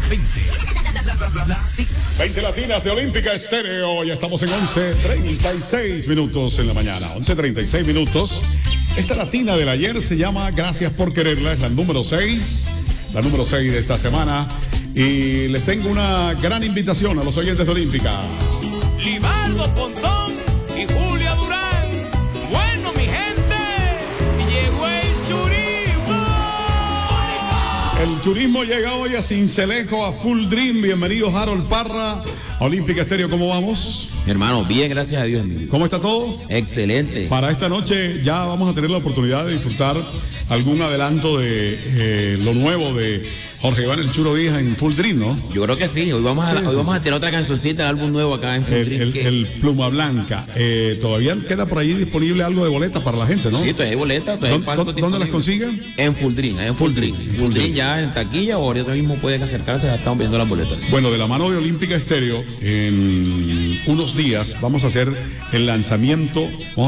20 latinas de Olímpica Estéreo. Ya estamos en 11:36 minutos en la mañana. 11:36 minutos. Esta latina del ayer se llama Gracias por quererla. Es la número 6. La número 6 de esta semana. Y les tengo una gran invitación a los oyentes de Olímpica. Libaldo Pontón y Julia Durán. Bueno, mi gente, llegó el churismo. El churismo llega hoy a Sincelejo, a Full Dream. Bienvenido, Harold Parra. Olímpica Estéreo, ¿cómo vamos? Mi hermano, bien, gracias a Dios. ¿Cómo está todo? Excelente. Para esta noche ya vamos a tener la oportunidad de disfrutar algún adelanto de lo nuevo de Jorge Iván El Churo Díaz en Full Dream, ¿no? Yo creo que sí. Hoy vamos a tener otra cancioncita, el álbum nuevo acá en Full Dream. El Pluma Blanca. Todavía queda por ahí disponible algo de boletas para la gente, ¿no? Sí, todavía hay boletas. ¿Dónde las consiguen? En Full Dream, en Full Dream. Full Dream ya en taquilla o ahorita mismo pueden acercarse, ya estamos viendo las boletas. Bueno, de la mano de Olímpica Estéreo, en unos días vamos a hacer el lanzamiento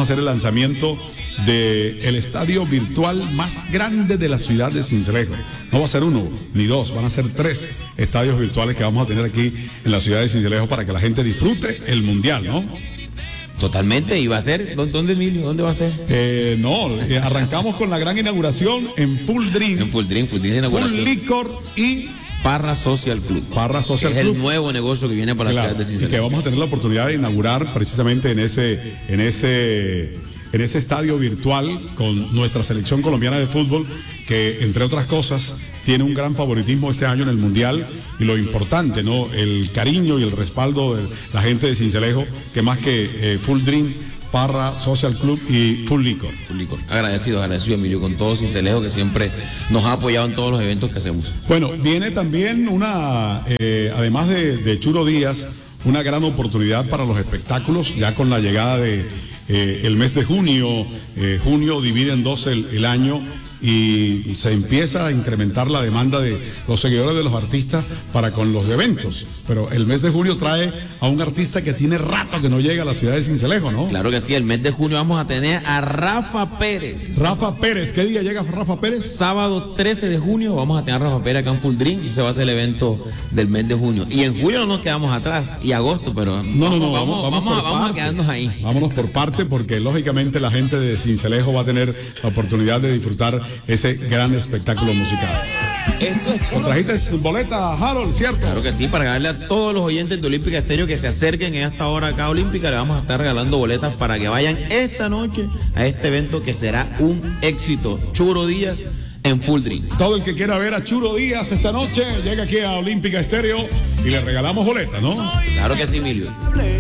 del estadio virtual más grande de la ciudad de Sincelejo. No va a ser uno ni dos, van a ser 3 estadios virtuales que vamos a tener aquí en la ciudad de Sincelejo para que la gente disfrute el mundial, ¿no? Totalmente, y va a ser, ¿dónde, Emilio? ¿Dónde va a ser? Arrancamos con la gran inauguración en Full Dream. En Full Dream de inauguración. Full Licor y Parra Social Club. Parra Social Club. Es el nuevo negocio que viene para la ciudad de Sincelejo. Y que vamos a tener la oportunidad de inaugurar precisamente en ese estadio virtual con nuestra selección colombiana de fútbol, que entre otras cosas tiene un gran favoritismo este año en el Mundial, y lo importante, ¿no? El cariño y el respaldo de la gente de Sincelejo, que más que Full Dream, Parra Social Club y Full Licor. Agradecido, Emilio, con todo Sincelejo, que siempre nos ha apoyado en todos los eventos que hacemos. Bueno, viene también además de Churo Díaz, una gran oportunidad para los espectáculos, ya con la llegada de el mes de junio. Junio divide en dos el año y se empieza a incrementar la demanda de los seguidores de los artistas para con los eventos. Pero el mes de junio trae a un artista que tiene rato que no llega a la ciudad de Sincelejo, ¿no? Claro que sí, el mes de junio vamos a tener a Rafa Pérez. Rafa Pérez, ¿qué día llega Rafa Pérez? Sábado 13 de junio vamos a tener a Rafa Pérez acá en Full Dream, y se va a hacer el evento del mes de junio. Y en julio no nos quedamos atrás, y agosto, pero vamos a quedarnos ahí. Vámonos por parte, porque lógicamente la gente de Sincelejo va a tener la oportunidad de disfrutar ese gran espectáculo musical. Trajiste boleta, Harold, ¿cierto? Claro que sí, para darle a todos los oyentes de Olímpica Estéreo que se acerquen en esta hora acá a Olímpica, le vamos a estar regalando boletas para que vayan esta noche a este evento que será un éxito. Churo Díaz en Full Dream. Todo el que quiera ver a Churo Díaz esta noche, llega aquí a Olímpica Estéreo y le regalamos boletas, ¿no? Claro que sí, Emilio.